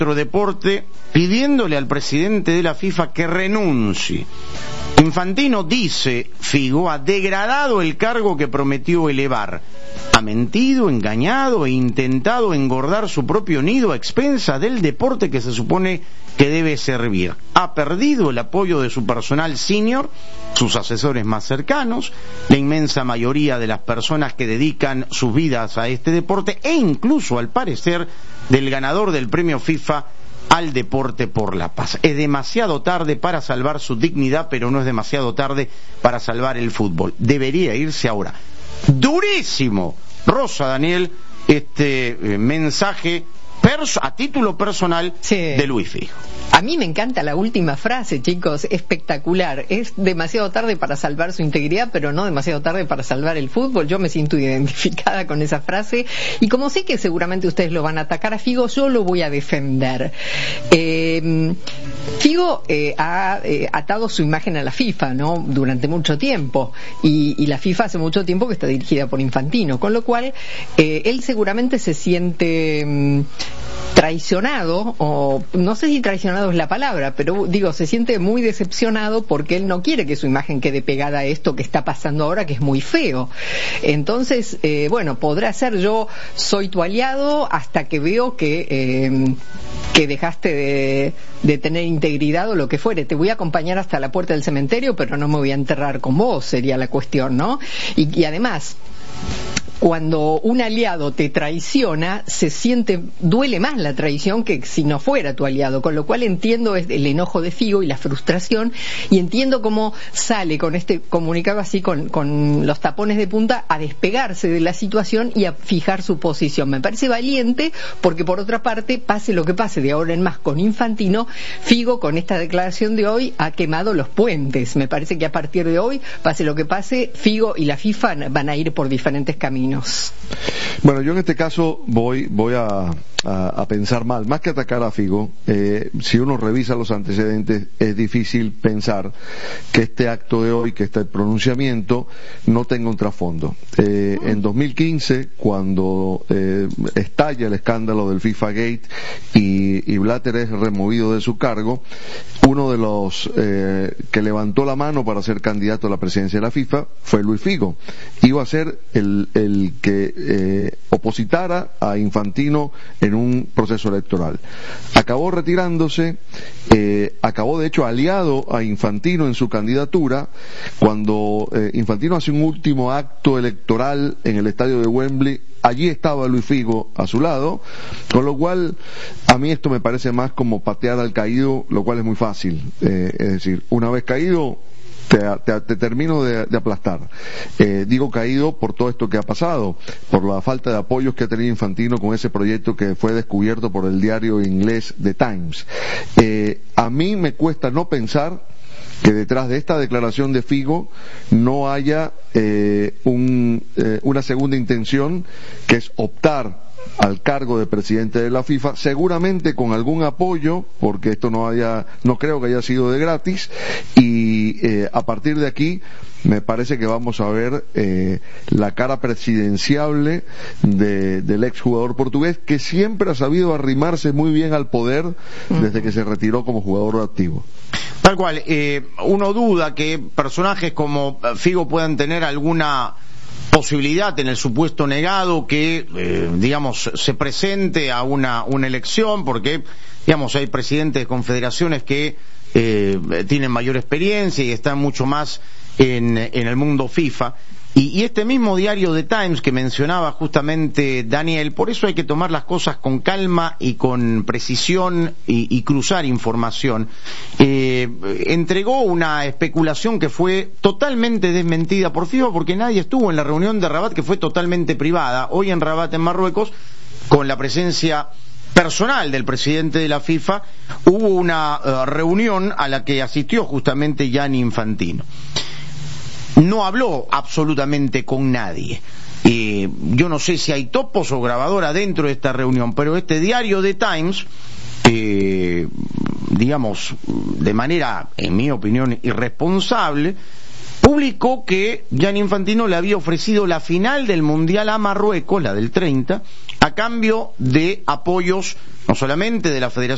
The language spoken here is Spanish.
nuestro deporte pidiéndole al presidente de la FIFA que renuncie. Infantino, dice Figo, ha degradado el cargo que prometió elevar. Ha mentido, engañado e intentado engordar su propio nido a expensas del deporte que se supone que debe servir. Ha perdido el apoyo de su personal senior, sus asesores más cercanos, la inmensa mayoría de las personas que dedican sus vidas a este deporte e incluso, al parecer, del ganador del premio FIFA al deporte por la paz. Es demasiado tarde para salvar su dignidad, pero no es demasiado tarde para salvar el fútbol. Debería irse ahora. Durísimo, Rosa Daniel, este mensaje a título personal de Luis Figo. A mí me encanta la última frase, chicos, espectacular. Es demasiado tarde para salvar su integridad, pero no demasiado tarde para salvar el fútbol. Yo me siento identificada con esa frase y como sé que seguramente ustedes lo van a atacar a Figo, yo lo voy a defender. Figo ha atado su imagen a la FIFA, ¿no? Durante mucho tiempo y la FIFA hace mucho tiempo que está dirigida por Infantino, con lo cual él seguramente se siente traicionado, o no sé si traicionado es la palabra, pero digo, se siente muy decepcionado porque él no quiere que su imagen quede pegada a esto que está pasando ahora, que es muy feo. Entonces, bueno, podrá ser yo soy tu aliado hasta que veo que dejaste de tener integridad o lo que fuere. Te voy a acompañar hasta la puerta del cementerio, pero no me voy a enterrar con vos, sería la cuestión, ¿no? Y además, cuando un aliado te traiciona, duele más la traición que si no fuera tu aliado, con lo cual entiendo el enojo de Figo y la frustración, y entiendo cómo sale con este comunicado así con los tapones de punta a despegarse de la situación y a fijar su posición. Me parece valiente porque, por otra parte, pase lo que pase de ahora en más con Infantino, Figo con esta declaración de hoy ha quemado los puentes. Me parece que a partir de hoy, pase lo que pase, Figo y la FIFA van a ir por diferentes caminos. Bueno, yo en este caso voy a pensar mal, más que atacar a Figo. Si uno revisa los antecedentes, es difícil pensar que este acto de hoy, que este pronunciamiento, no tenga un trasfondo. En 2015, cuando estalla el escándalo del FIFA Gate y Blatter es removido de su cargo, uno de los que levantó la mano para ser candidato a la presidencia de la FIFA fue Luis Figo. Iba a ser el que opositara a Infantino en un proceso electoral. Acabó retirándose, acabó de hecho aliado a Infantino en su candidatura. Cuando Infantino hace un último acto electoral en el estadio de Wembley, allí estaba Luis Figo a su lado, con lo cual a mí esto me parece más como patear al caído, lo cual es muy fácil. Es decir, una vez caído, te termino de aplastar. Digo caído por todo esto que ha pasado, por la falta de apoyos que ha tenido Infantino con ese proyecto que fue descubierto por el diario inglés The Times. A mí me cuesta no pensar que detrás de esta declaración de Figo no haya una segunda intención, que es optar al cargo de presidente de la FIFA, seguramente con algún apoyo, porque esto no creo que haya sido de gratis, y a partir de aquí me parece que vamos a ver la cara presidenciable del exjugador portugués, que siempre ha sabido arrimarse muy bien al poder desde que se retiró como jugador activo. Tal cual, uno duda que personajes como Figo puedan tener alguna posibilidad en el supuesto negado que, digamos, se presente a una elección, porque, digamos, hay presidentes de confederaciones que tienen mayor experiencia y están mucho más en el mundo FIFA. Y este mismo diario The Times que mencionaba justamente Daniel, por eso hay que tomar las cosas con calma y con precisión y cruzar información, entregó una especulación que fue totalmente desmentida por FIFA, porque nadie estuvo en la reunión de Rabat, que fue totalmente privada, hoy en Rabat, en Marruecos, con la presencia personal del presidente de la FIFA. Hubo una reunión a la que asistió justamente Gianni Infantino. No habló absolutamente con nadie. Yo no sé si hay topos o grabadora dentro de esta reunión, pero este diario The Times, digamos, de manera, en mi opinión, irresponsable, publicó que Gianni Infantino le había ofrecido la final del Mundial a Marruecos, la del 30, a cambio de apoyos no solamente de la Federación